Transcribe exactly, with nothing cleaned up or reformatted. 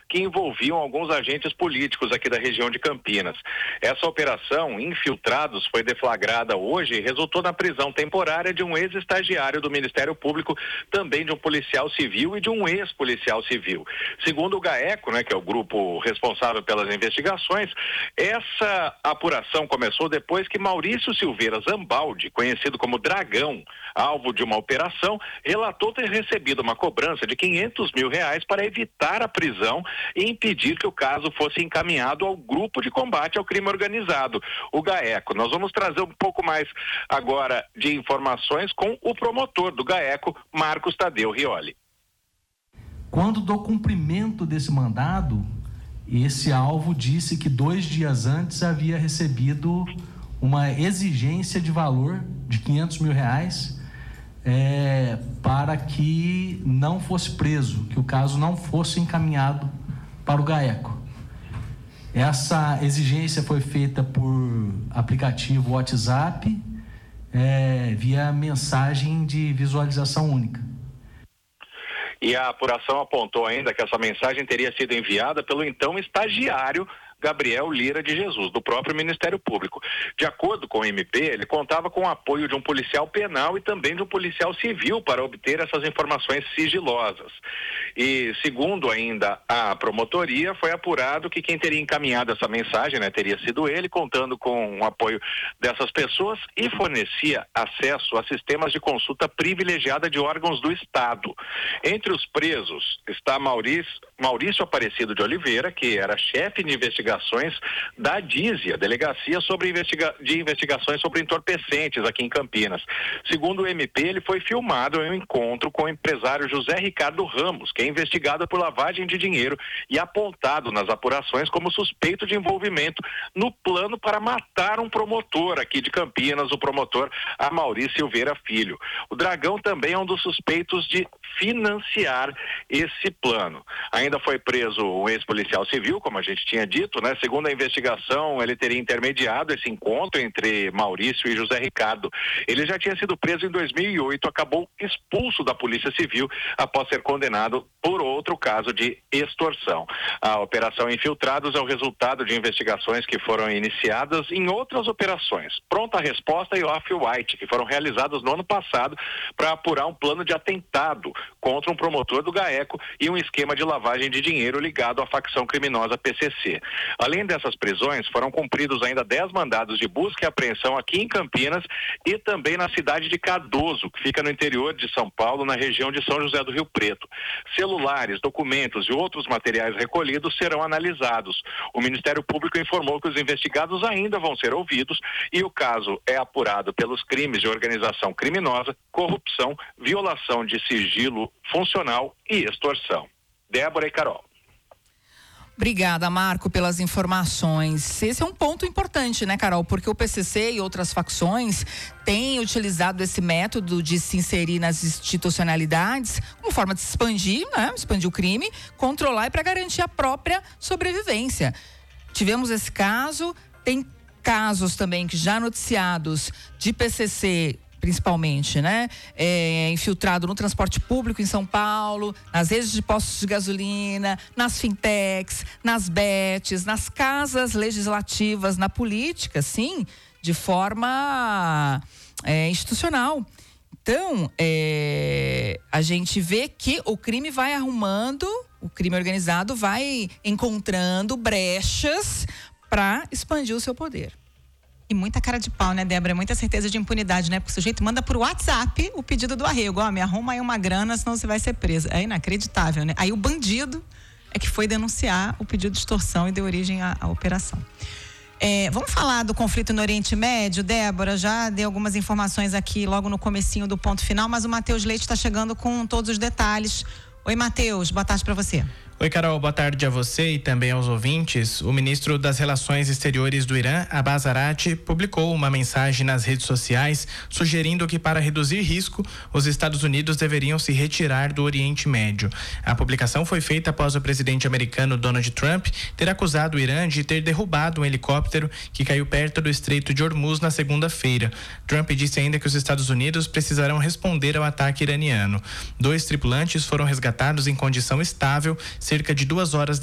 que envolviam alguns agentes políticos aqui da região de Campinas. Essa operação, Infiltrados, foi deflagrada hoje e resultou na prisão temporária de um ex-estagiário do Ministério Público, também de um policial civil e de um ex-policial civil. Segundo o GAECO, né, que é o grupo responsável pelas investigações, essa apuração começou depois que Maurício Silveira Zambaldi, conhecido como Dragão, alvo de uma operação, relatou ter recebido uma cobrança de quinhentos mil reais para evitar a prisão e impedir que o caso fosse encaminhado ao grupo de combate ao crime organizado, o GAECO. Nós vamos trazer um pouco mais agora de informações com o promotor do GAECO, Marcos Tadeu Rioli. Quando do cumprimento desse mandado, esse alvo disse que dois dias antes havia recebido uma exigência de valor de quinhentos mil reais é, para que não fosse preso, que o caso não fosse encaminhado para o GAECO. Essa exigência foi feita por aplicativo WhatsApp, é, via mensagem de visualização única. E a apuração apontou ainda que essa mensagem teria sido enviada pelo então estagiário Gabriel Lira de Jesus, do próprio Ministério Público. De acordo com o M P, ele contava com o apoio de um policial penal e também de um policial civil para obter essas informações sigilosas. E, segundo ainda a promotoria, foi apurado que quem teria encaminhado essa mensagem, né, teria sido ele, contando com o apoio dessas pessoas e fornecia acesso a sistemas de consulta privilegiada de órgãos do Estado. Entre os presos está Maurício, Maurício Aparecido de Oliveira, que era chefe de investigação da DISIA, Delegacia sobre investiga- de Investigações sobre Entorpecentes, aqui em Campinas. Segundo o M P, ele foi filmado em um encontro com o empresário José Ricardo Ramos, que é investigado por lavagem de dinheiro e apontado nas apurações como suspeito de envolvimento no plano para matar um promotor aqui de Campinas, o promotor Amaury Silveira Filho. O Dragão também é um dos suspeitos de financiar esse plano. Ainda foi preso um ex-policial civil, como a gente tinha dito, né? Segundo a investigação, ele teria intermediado esse encontro entre Maurício e José Ricardo. Ele já tinha sido preso em dois mil e oito, acabou expulso da Polícia Civil após ser condenado por outro caso de extorsão. A operação Infiltrados é o resultado de investigações que foram iniciadas em outras operações. Pronta Resposta e Off-White, que foram realizadas no ano passado para apurar um plano de atentado contra um promotor do GAECO e um esquema de lavagem de dinheiro ligado à facção criminosa P C C. Além dessas prisões, foram cumpridos ainda dez mandados de busca e apreensão aqui em Campinas e também na cidade de Cardoso, que fica no interior de São Paulo, na região de São José do Rio Preto. Celulares, documentos e outros materiais recolhidos serão analisados. O Ministério Público informou que os investigados ainda vão ser ouvidos e o caso é apurado pelos crimes de organização criminosa, corrupção, violação de sigilo funcional e extorsão. Débora e Carol. Obrigada, Marco, pelas informações. Esse é um ponto importante, né, Carol? Porque o P C C e outras facções têm utilizado esse método de se inserir nas institucionalidades como forma de se expandir, né? Expandir o crime, controlar e para garantir a própria sobrevivência. Tivemos esse caso, tem casos também que já noticiados de P C C, principalmente, né? É, infiltrado no transporte público em São Paulo, nas redes de postos de gasolina, nas fintechs, nas bets, nas casas legislativas, na política, sim, de forma é, institucional. Então, é, a gente vê que o crime vai arrumando, o crime organizado vai encontrando brechas para expandir o seu poder. E muita cara de pau, né, Débora? Muita certeza de impunidade, né? Porque o sujeito manda por WhatsApp o pedido do arrego. Ó, me arruma aí uma grana, senão você vai ser presa. É inacreditável, né? Aí o bandido é que foi denunciar o pedido de extorsão e deu origem à, à operação. É, vamos falar do conflito no Oriente Médio, Débora? Já dei algumas informações aqui logo no comecinho do ponto final, mas o Matheus Leite está chegando com todos os detalhes. Oi, Matheus, boa tarde para você. Oi, Carol, boa tarde a você e também aos ouvintes. O ministro das Relações Exteriores do Irã, Abbas Araqchi, publicou uma mensagem nas redes sociais sugerindo que, para reduzir risco, os Estados Unidos deveriam se retirar do Oriente Médio. A publicação foi feita após o presidente americano Donald Trump ter acusado o Irã de ter derrubado um helicóptero que caiu perto do Estreito de Hormuz na segunda-feira. Trump disse ainda que os Estados Unidos precisarão responder ao ataque iraniano. Dois tripulantes foram resgatados em condição estável cerca de duas horas